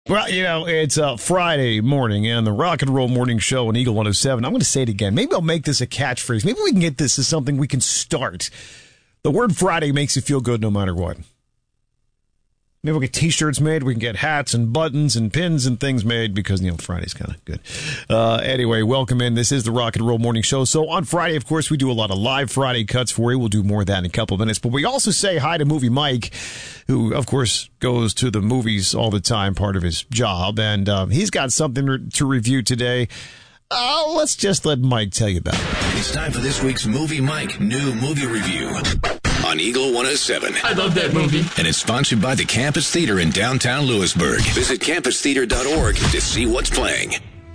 Well, it's Friday morning and the Rock and Roll Morning Show on Eagle 107. I'm going to say it again. Maybe I'll make this a catchphrase. Maybe we can get this as something we can start. The word Friday makes you feel good no matter what. Maybe we'll get T-shirts made. We can get hats and buttons and pins and things made because, Friday's kind of good. Anyway, welcome in. This is the Rock and Roll Morning Show. So on Friday, of course, we do a lot of live Friday cuts for you. We'll do more of that in a couple of minutes. But we also say hi to Movie Mike, who, of course, goes to the movies all the time, part of his job. And he's got something to review today. Let's just let Mike tell you about it. It's time for this week's Movie Mike new movie review on Eagle 107. I love that movie. And it's sponsored by the Campus Theater in downtown Lewisburg. Visit campustheater.org to see what's playing.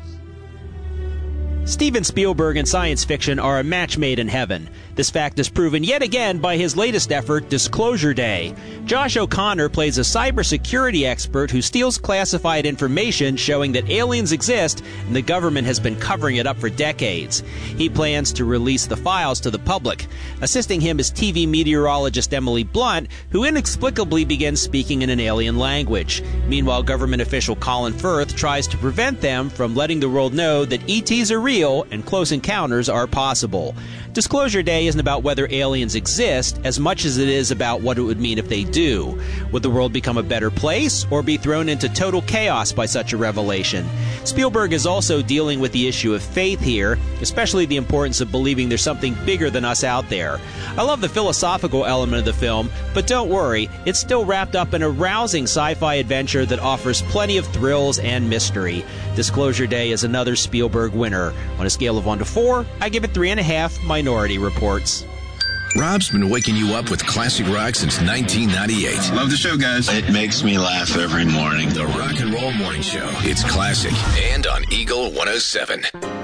Steven Spielberg and science fiction are a match made in heaven. This fact is proven yet again by his latest effort, Disclosure Day. Josh O'Connor plays a cybersecurity expert who steals classified information showing that aliens exist and the government has been covering it up for decades. He plans to release the files to the public. Assisting him is TV meteorologist Emily Blunt, who inexplicably begins speaking in an alien language. Meanwhile, government official Colin Firth tries to prevent them from letting the world know that ETs are real and close encounters are possible. Disclosure Day isn't about whether aliens exist as much as it is about what it would mean if they do. Would the world become a better place or be thrown into total chaos by such a revelation? Spielberg is also dealing with the issue of faith here, especially the importance of believing there's something bigger than us out there. I love the philosophical element of the film, but don't worry, it's still wrapped up in a rousing sci-fi adventure that offers plenty of thrills and mystery. Disclosure Day is another Spielberg winner. On a scale of 1 to 4, I give it 3.5 Minority Reports. Rob's been waking you up with classic rock since 1998. Love the show, guys. It makes me laugh every morning. The Rock and Roll Morning Show. It's classic and on Eagle 107.